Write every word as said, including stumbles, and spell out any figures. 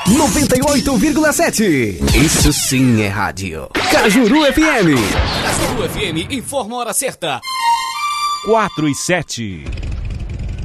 noventa e oito vírgula sete. Isso sim é rádio. Cajuru F M. Cajuru F M informa a hora certa. quatro e sete.